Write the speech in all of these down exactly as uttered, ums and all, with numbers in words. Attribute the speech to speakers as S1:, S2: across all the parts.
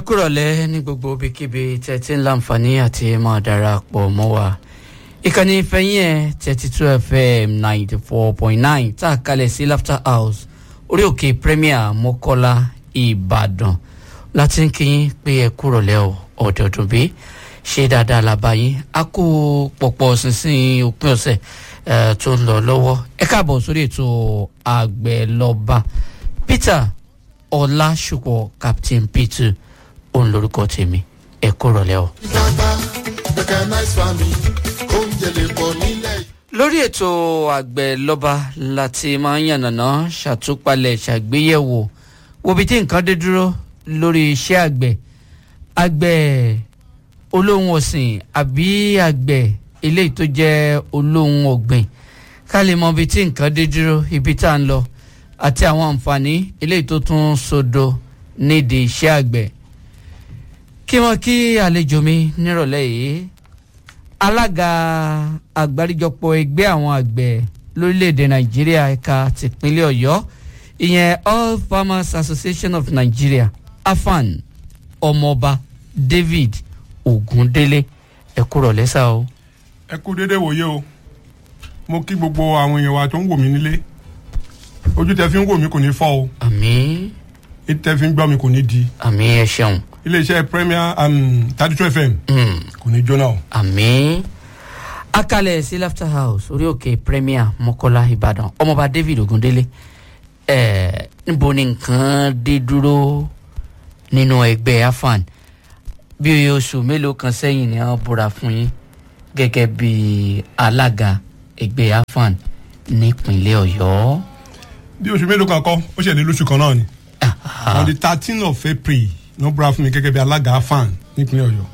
S1: kúrọ̀lẹ́ ní gbogbo ibikíbi tẹ́tí ń láǹfààní àti máa darapọ̀ mọ́ wa ìkànnì ìfẹ́yìn ẹ̀ thirty two F M ninety four point nine tá a kalẹ̀ sí Laughter House orí òkè Premier Mọ́kọ́lá Ìbàdàn láti ń kí yín pé ẹ kúrọ̀lẹ́ o ọ̀dọ̀dún bí ṣe dáadáa làbáyín a kó pọ̀pọ̀ sísìn òpin ọ̀sẹ̀ tó ń lọ lọ́wọ́ ẹ káàbọ̀ sórí ètò Àgbẹ̀lọba Peter Ọlásùpọ̀ Captain Peter òun lórúkọ tèmi ẹ kúrọ̀lẹ́ o. lórí ètò Àgbẹ̀lọba láti máa ń yànnàná ṣàtúpalẹ̀ ṣàgbéyẹ̀wò wo bí tí nǹkan dé dúró lórí iṣẹ́ àgbẹ̀ àgbẹ̀ olóhùn ọ̀sìn àbí àgbẹ̀ eléyìí tó jẹ́ olóhùn ọ̀gbìn ká lè mọ bí tí nǹkan dé dúró ibi tá à ń lọ àti àwọn àǹfààní eléyìí tó tún sodo nídìí iṣẹ́ àgbẹ̀. kí wọ́n kí àlejò mi nírọ̀lẹ́ yìí alága àgbáríjọpọ̀ ẹgbẹ́ àwọn àgbẹ̀ lórílẹ̀‐èdè Nàìjíríà ẹ̀ka tìpínlẹ̀ Ọ̀yọ́ ìyẹn All Farmers Association of Nigeria AFAN ọmọọba David Ogundele ẹ kúrọ̀lẹ́ sà o.
S2: ẹ kú dédé wòye o mo kí gbogbo àwọn èèyàn wa tó ń wò mí nílé ojú tẹ́ fi ń wò mí kò ní fọ́ o.
S1: àmín.
S2: etí tẹ́ fi ń gbọ́ mi kò ní di.
S1: àmín ẹ ṣeun.
S2: iléeṣẹ́ Premier um, thirty two F M
S1: Mm.
S2: kò ní jóná o.
S1: àmín. akalẹ̀ sí Laughter House orí òkè Premier Mọ́kọ́lá Ìbàdàn ọmọọba David Ogundele ẹ̀ níbo ni nǹkan dé dúró nínú ẹgbẹ́ AFAN bí oṣù mélòó kan sẹ́yìn ni wọ́n búra fún yín gẹ́gẹ́ bí alága ẹgbẹ́ AFAN nípínlẹ̀ Ọ̀yọ́.
S2: bí oṣù mélòó kan kọ́ ó ṣẹlẹ̀ lóṣù kan náà ni on the thirteen of April ní wọ́n búra fún mi gẹ́gẹ́ bí alága AFAN nípínlẹ̀ Ọ̀yọ́.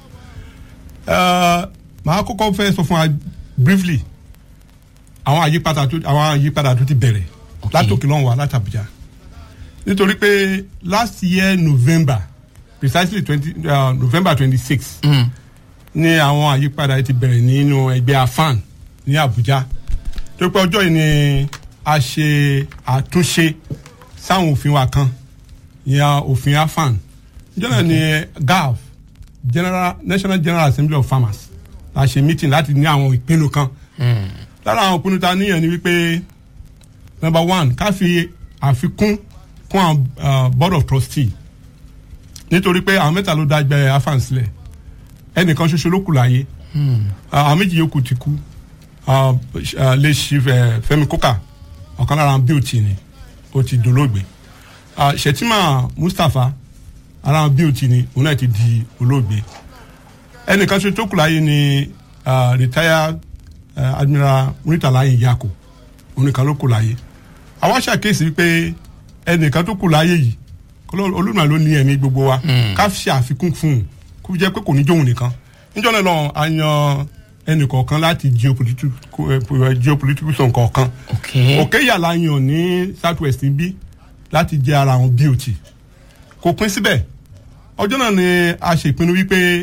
S2: màá kọ́kọ́ fẹ́ sọ fún wa briefly àwọn àyípadà tó àwọn àyípadà tó ti bẹ̀rẹ̀ látòkè lọ́hùn wa láti Àbújá nítorí pé last year November precisely twenty uh, November twenty six
S1: Mm.
S2: ní àwọn àyípadà ti bẹ̀rẹ̀ nínú ẹgbẹ́ AFAN ní Àbújá tó pé ọjọ́ yìí ni a ṣe àtúnṣe sáwọn òfin wa kan ìyẹn òfin AFAN ìjọba ní G A F General National General Assembly of Farmers la ṣe meeting láti ní àwọn ìpinnu kan lára àwọn ìpinnu ta níyàn ni wípé number one ká fi àfikún kún àwọn uh, board of trustee nítorí pé àwọn mẹ́ta ló dá ẹgbẹ́ AFAN sílẹ̀ ẹnìkan ṣoṣo ló kù láyé àwọn méjì yòókù ti kú lè ṣe Fẹ́mi Kókà ọ̀kan lára àwọn bíòtì ni ó ti dolóògbé Ṣètìmá Mustapha ara àwọn bíòtì ni òun náà ti di olóògbé ẹnìkan ṣoṣo tó kù láyé ni retired uh, Admiral Muritala Iyako òun nìkan ló kù láyé àwa ṣàkíyèsí pé ẹnìkan tó kù láyé yìí Olúmọ ló ní ẹ̀mí gbogbo wa ká fi àfikún fún un kó jẹ́ pé kò ní jóun nìkan níjọ́ náà lọ a yan ẹnìkọ̀ọ̀kan láti geopolitical zone kọ̀ọ̀kan òkè yàrá yan ní south west bí láti jẹ́ ara àwọn B O T kò pín síbẹ̀ ọjọ́ náà ni a ṣe ìpinnu wípé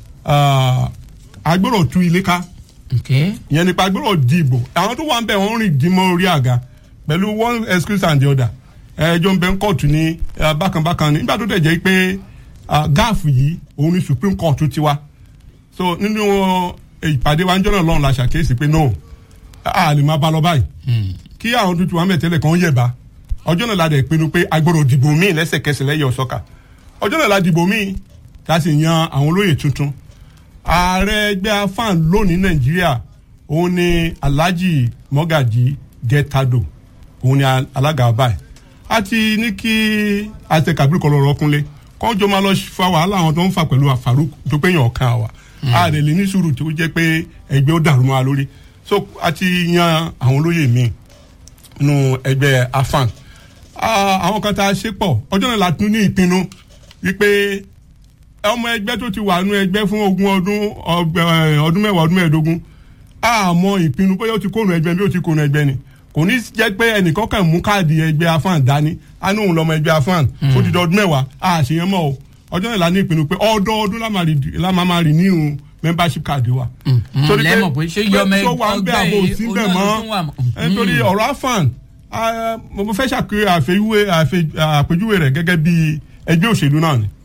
S2: agbọ́dọ̀ tú ilé ká ìyẹn nípa agbọ́dọ̀ dìbò àwọn tó wà ń bẹ̀ wọ́n rìn dímọ́ orí àga pẹ̀lú one excuse and the other ẹjọ́ ń bẹ ń kóòtù ní bákanbákan ní nígbà tó dẹ̀ jẹ́ pé G A F yìí òun ni Supreme Court ti wá so nínú ìpàdé wa ń jọ́nà lọ́run la ṣàkíyèsí pé no a lè máa bá lọ báyìí kí àwọn tuntun wa mẹ́tẹ́lẹ̀ kan yẹ̀bá ọjọ́ náà la dẹ̀ pinnu pé agbọ́dọ̀ dìbò míì lẹ́sẹ̀kẹsẹ̀ lẹ́yìn ọ̀sọ́kà ọjọ́ náà la dìbò míì tá a sì yan àwọn olóyè tuntun ààrẹ ẹgbẹ́ AFAN lónìí Nàìjíríà òun ni Alhaji Mogaji Getado òun ni alága báyìí a ti ní kí àti Kabir kọ́ lọ́rọ́ kúnlé kọ́jọ́ máa lọ fa wàhálà àwọn tó ń fà pẹ̀lú Farouk tó pé yàn ọ̀kan wa a lè lè ní sùúrù tó jẹ́ pé ẹgbẹ́ ó dàrú mọ́ wa lórí so a ti yan àwọn olóyè míì nínú ẹgbẹ́ AFAN àwọn kan tá a ṣe pọ̀ ọjọ́ náà la tún ní ìpinnu wípé ọmọ ẹgbẹ́ tó ti wà nínú ẹgbẹ́ fún ogún ọdún ọdún mẹ́wàá ọdún mẹ́ẹ̀ẹ́dógún àmọ́ ìpinnu bóyá ó ti kóònù ẹgbẹ́ bí ó ti kóònù ẹgbẹ́ ni kò ní jẹ́ pé ẹnìkan kàn mú káàdì ẹgbẹ́ AFAN dání àánú òun lọ́mọ ẹgbẹ́ AFAN ó ti di ọdún mẹ́wàá àṣeyẹn mọ́ o ọjọ́ náà la ní ìpinnu pé ọdọọdún la máa máa renew membership card wa.
S1: torí pé
S2: pé tó wà ń bẹ àbò sí bẹ̀ mọ́ nítorí ọ̀rọ̀ AFAN mo fẹ́ ṣàpèjúwe rẹ̀ gẹ́gẹ́ bí ẹgbẹ́ òṣèlú náà ni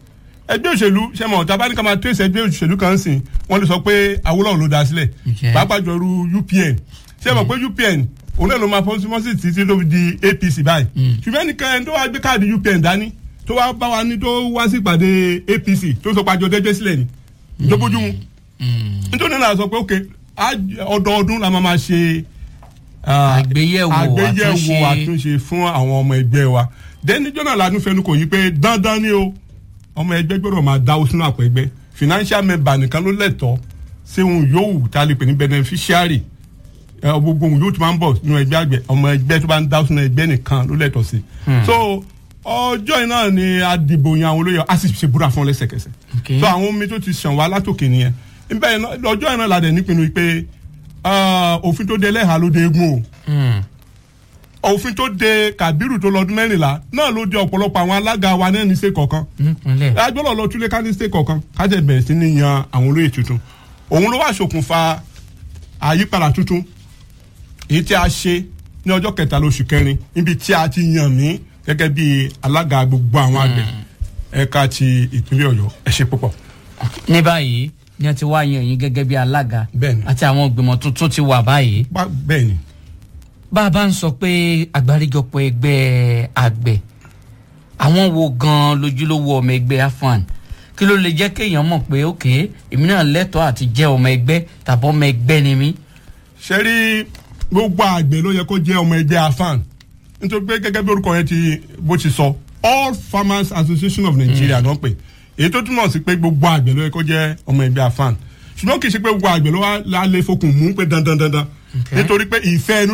S2: ẹgbẹ́ òṣèlú ṣe mọ̀ tá a bá ní ká máa trace ẹgbẹ́ òṣèlú kan sìn wọ́n lè sọ pé Awólọ́wọ̀ ló dá sílẹ̀ pàápàá jọ ru U P N ṣe mọ̀ pé U P N òun náà ló máa fọ́n símọ́sì títí ló di A P C báyìí ṣùgbọ́n ẹnìkan ẹni tó wá gbé káàdì U P N dání tó wá bá wa ní tó wá sí ìpàdé A P C tó sọ pé àjọ dẹ́gbẹ́ sílẹ̀ ni tó bójú mu nítorí náà sọ pé ok ọdọọdún la máa máa ṣe
S1: àgbéyẹ̀wò
S2: àgbéyẹ̀wò àtúnṣe fún àwọn ọmọ ẹgbẹ́ wa dẹ́ni jọ́nà làánú fẹnu kò yí pé dandan ni o ọmọ ẹgbẹ́ gbọ́dọ̀ máa dáwó sínú àpò ẹgbẹ́ financial member nìkan ló lẹ́tọ̀ọ́ sí ohun yòówù tá a lè pè ní beneficiary gbogbo ohun yòówù tó máa ń bọ̀ nínú ẹgbẹ́ àgbẹ̀ ọmọ ẹgbẹ́ tó bá ń dáwó sínú ẹgbẹ́ nìkan ló lẹ́tọ̀ọ́ sí. so ọjọ́ yìí náà ni a dìbò yan àwọn olóyè a sì ṣe búra fún ọ lẹ́sẹ̀kẹsẹ̀. so àwọn omi tó ti ṣàn wá látòkè nìyẹn ọjọ́ yìí náà la dẹ̀ nípinnu pé òfin tó dé lẹ́hàá ló dé eégún o òfin tó de Kàbírù tó lọ́dún mẹ́rìnlá náà ló de ọ̀pọ̀lọpọ̀ àwọn alága wa náà ní state kọ̀ọ̀kan agbọ́dọ̀ lọ túlé ká ní state kọ̀ọ̀kan ká jẹ́ bẹ̀rẹ̀ sí ní yan àwọn olóyè tuntun òun ló wá ṣokùnfà àyípadà tuntun èyí tí a ṣe ní ọjọ́ kẹtàlá oṣù kẹrin níbi tí a ti yàn mí gẹ́gẹ́ bí alága gbogbo àwọn àgbẹ̀ ẹ̀ka ti ìpínlẹ̀ Ọ̀yọ́ ẹ ṣé púpọ̀.
S1: ní báyìí ni a ti wá yan yín gẹ́gẹ́ bí alága àti àwọn ìgbìmọ̀ tuntun ti wà báyìí.
S2: bẹ́ẹ̀ ni
S1: bá a bá ń sọ pé àgbáríjọpọ̀ ẹgbẹ́ àgbẹ̀ àwọn wo gan-an lójúlówó ọmọ ẹgbẹ́ AFAN kí ló lè jẹ́ kéèyàn mọ̀ pé ok èmi náà lẹ́tọ̀ọ́ àti jẹ́ ọmọ ẹgbẹ́ tàbí ọmọ ẹgbẹ́ ni mí.
S2: ṣe rí gbogbo àgbẹ̀ ló yẹ kó jẹ́ ọmọ ẹgbẹ́ AFAN nítorí pé gẹ́gẹ́ bí orúkọ yẹn ti bó ti sọ All Farmers Association of Nigeria ló ń pè èyí tó túmọ̀ sí pé gbogbo àgbẹ̀ ló yẹ kó jẹ́ ọmọ ẹgbẹ́ AFAN ṣùgbọ́n kì í ṣe pé gbogbo àgbẹ̀ ló wá lálé fokùn mú pé dandan dandan nítorí pé ìfẹ́